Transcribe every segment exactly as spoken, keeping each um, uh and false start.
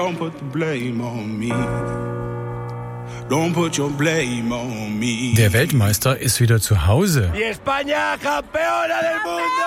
Don't put the blame on me. Don't put your blame on me. Der Weltmeister ist wieder zu Hause. Y España campeona del mundo!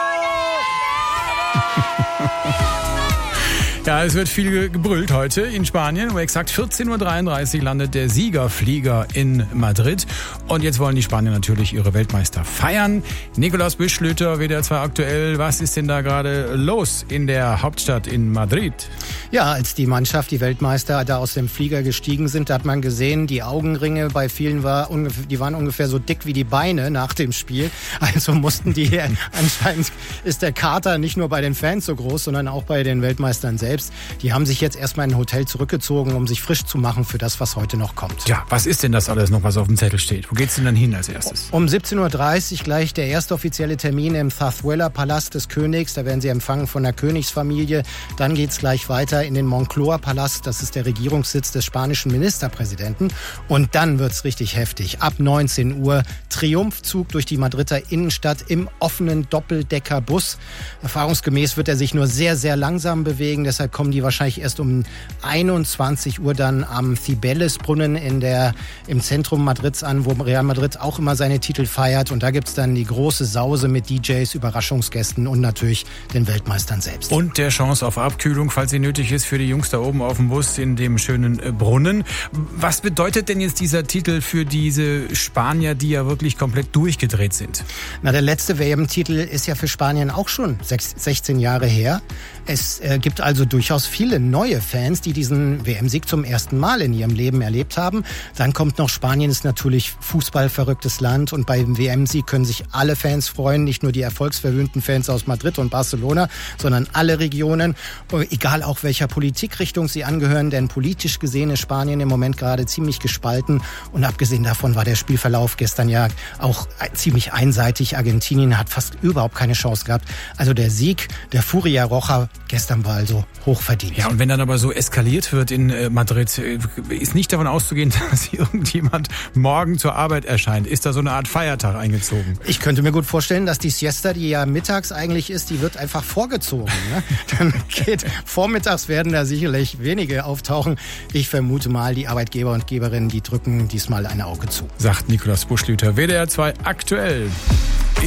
Ja, es wird viel gebrüllt heute in Spanien. Um exakt vierzehn Uhr dreiunddreißig landet der Siegerflieger in Madrid. Und jetzt wollen die Spanier natürlich ihre Weltmeister feiern. Nikolaus Büschlüter, W D R zwei aktuell. Was ist denn da gerade los in der Hauptstadt in Madrid? Ja, als die Mannschaft, die Weltmeister, da aus dem Flieger gestiegen sind, da hat man gesehen, die Augenringe bei vielen war ungefähr, die waren ungefähr so dick wie die Beine nach dem Spiel. Also mussten die, anscheinend ist der Kater nicht nur bei den Fans so groß, sondern auch bei den Weltmeistern selbst. Die haben sich jetzt erstmal in ein Hotel zurückgezogen, um sich frisch zu machen für das, was heute noch kommt. Ja, was ist denn das alles noch, was auf dem Zettel steht? Wo geht's denn dann hin als erstes? Um siebzehn Uhr dreißig gleich der erste offizielle Termin im Zarzuela-Palast des Königs. Da werden sie empfangen von der Königsfamilie. Dann geht's gleich weiter in den Moncloa-Palast. Das ist der Regierungssitz des spanischen Ministerpräsidenten. Und dann wird's richtig heftig. Ab neunzehn Uhr Triumphzug durch die Madrider Innenstadt im offenen Doppeldeckerbus. Erfahrungsgemäß wird er sich nur sehr, sehr langsam bewegen. Deshalb kommen die wahrscheinlich erst um einundzwanzig Uhr dann am Cibeles-Brunnen in der, im Zentrum Madrids an, wo Real Madrid auch immer seine Titel feiert. Und da gibt's dann die große Sause mit D Js, Überraschungsgästen und natürlich den Weltmeistern selbst. Und der Chance auf Abkühlung, falls sie nötig ist, für die Jungs da oben auf dem Bus in dem schönen Brunnen. Was bedeutet denn jetzt dieser Titel für diese Spanier, die ja wirklich komplett durchgedreht sind? Na, der letzte W M-Titel ist ja für Spanien auch schon sechzehn Jahre her. Es äh, gibt also durchaus viele neue Fans, die diesen W M-Sieg zum ersten Mal in ihrem Leben erlebt haben. Dann kommt noch, Spanien ist natürlich fußballverrücktes Land und beim W M-Sieg können sich alle Fans freuen, nicht nur die erfolgsverwöhnten Fans aus Madrid und Barcelona, sondern alle Regionen, egal auch welcher Politikrichtung sie angehören, denn politisch gesehen ist Spanien im Moment gerade ziemlich gespalten und abgesehen davon war der Spielverlauf gestern ja auch ziemlich einseitig. Argentinien hat fast überhaupt keine Chance gehabt. Also der Sieg der Furia Roja gestern war also hochverdient. Ja, und wenn dann aber so eskaliert wird in äh, Madrid, äh, ist nicht davon auszugehen, dass irgendjemand morgen zur Arbeit erscheint. Ist da so eine Art Feiertag eingezogen? Ich könnte mir gut vorstellen, dass die Siesta, die ja mittags eigentlich ist, die wird einfach vorgezogen. Ne? Dann geht, vormittags werden da sicherlich wenige auftauchen. Ich vermute mal, die Arbeitgeber und Geberinnen, die drücken diesmal ein Auge zu. Sagt Nikolaus Büschlüter, W D R zwei aktuell.